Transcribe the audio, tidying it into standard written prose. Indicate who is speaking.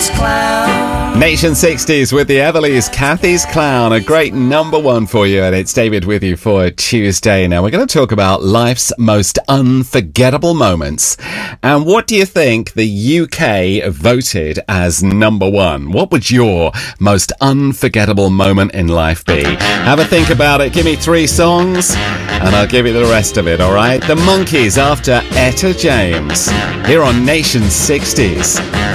Speaker 1: Kathy's Clown.
Speaker 2: Nation 60s with the Everleys, Kathy's Clown, a great number one for you, and it's David with you for Tuesday. Now, we're going to talk about life's most unforgettable moments. And what do you think the UK voted as number one? What would your most unforgettable moment in life be? Have a think about it. Give me 3 songs, and I'll give you the rest of it, all right? The Monkees after Etta James, here on Nation 60s.